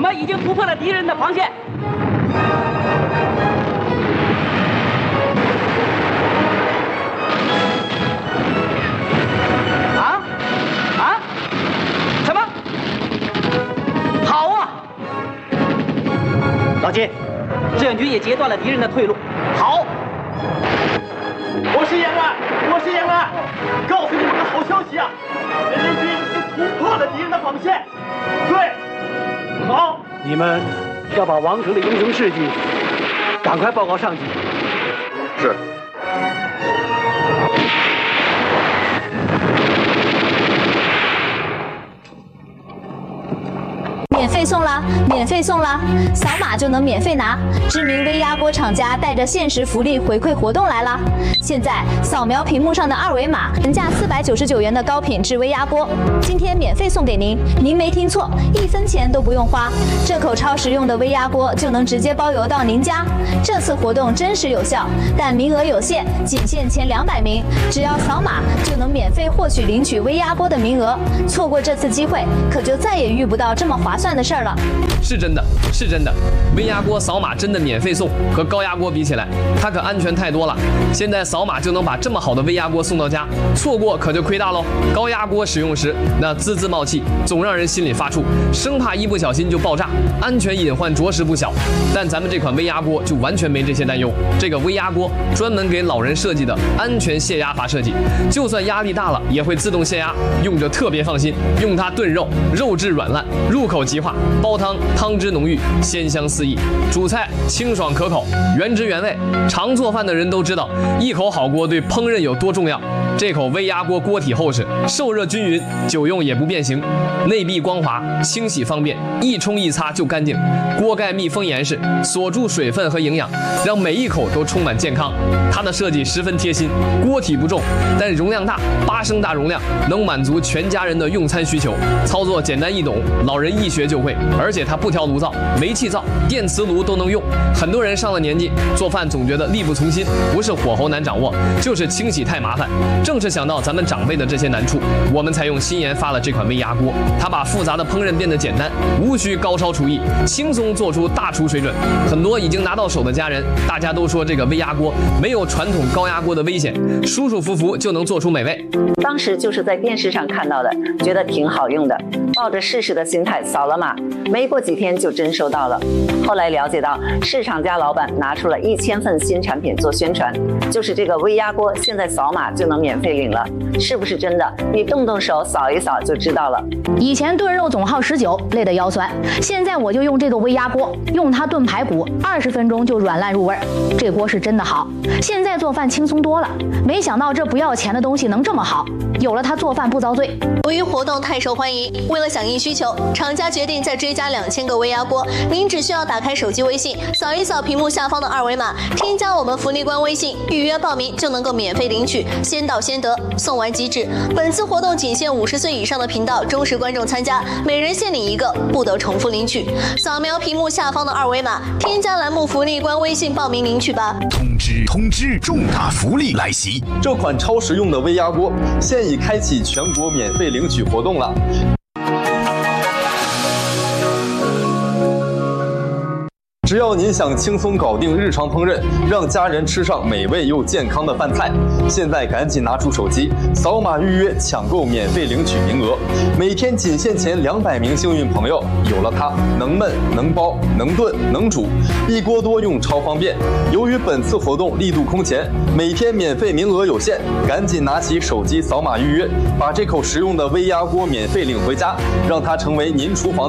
们已经突破了敌人的防线。什么？好啊！老金，志愿军也截断了敌人的退路。好。 我是延安，我是延安，告诉你们个好消息啊！人民军已经突破了敌人的防线。对，好， 你们要把王成的英雄事迹赶快报告上级。 是。 免费送啦！免费送啦！扫码就能免费拿。知名微压锅厂家带着限时福利回馈活动来啦！现在扫描屏幕上的二维码，原价499元的高品质微压锅，今天免费送给您。您没听错，1分钱都不用花，这口超实用的微压锅就能直接包邮到您家。这次活动真实有效，但名额有限，仅限前200名，只要扫码就能免费获取领取微压锅的名额。错过这次机会，可就再也遇不到这么划算的事儿了。 是真的，是真的，微压锅扫码真的免费送，和高压锅比起来，它可安全太多了。现在扫码就能把这么好的微压锅送到家，错过可就亏大喽。高压锅使用时，那滋滋冒气，总让人心里发怵，生怕一不小心就爆炸，安全隐患着实不小。但咱们这款微压锅就完全没这些担忧。这个微压锅专门给老人设计的安全泄压阀设计，就算压力大了也会自动泄压，用着特别放心。用它炖肉，肉质软烂，入口即化；煲汤，汤汁浓郁，鲜香四溢；煮菜清爽可口，原汁原味。常做饭的人都知道，一口好锅对烹饪有多重要。这口微压锅锅体厚实，受热均匀，久用也不变形，内壁光滑，清洗方便，一冲一擦就干净。锅盖密封严实，锁住水分和营养，让每一口都充满健康。它的设计十分贴心，锅体不重，但容量大，8升大容量，能满足全家人的用餐需求。操作简单易懂，老人一学就会。而且它不挑炉灶，煤气灶、电磁炉都能用。很多人上了年纪，做饭总觉得力不从心，不是火候难掌握，就是清洗太麻烦。正是想到咱们长辈的这些难处，我们才用新研发了这款微压锅。它把复杂的烹饪变得简单，无需高超厨艺，轻松做出大厨水准。很多已经拿到手的家人，大家都说这个微压锅没有传统高压锅的危险，舒舒服服就能做出美味。 当时就是在电视上看到的，觉得挺好用的，抱着试试的心态扫了码，没过几天就真收到了。后来了解到，市场家老板拿出了1000份新产品做宣传，就是这个微压锅，现在扫码就能免费领了，是不是真的？你动动手扫一扫就知道了。 以前炖肉总耗19，累得腰酸，现在我就用这个微压锅，用它炖排骨，20分钟就软烂入味。这锅是真的好，现在做饭轻松多了。没想到这不要钱的东西能这么好，有了它做饭不遭罪。 由于活动太受欢迎，为了响应需求，厂家决定再追加2000个微压锅。您只需要打开手机微信，扫一扫屏幕下方的二维码，添加我们福利官微信，预约报名就能够免费领取，先到先得，送完即止。本次活动仅限50岁以上的频道忠实观众参加，每人限领1个，不得重复领取。扫描屏幕下方的二维码，添加栏目福利官微信报名领取吧。 通知，重大福利来袭！ 这款超实用的微压锅现已开启全国免费领取活动了。只要您想轻松搞定日常烹饪，让家人吃上美味又健康的饭菜，现在赶紧拿出手机，扫码预约抢购免费领取名额。每天仅限前200名幸运朋友，有了它，能焖能煲能炖能煮，一锅多用超方便。由于本次活动力度空前，每天免费名额有限，赶紧拿起手机扫码预约，把这口实用的微压锅免费领回家，让它成为您厨房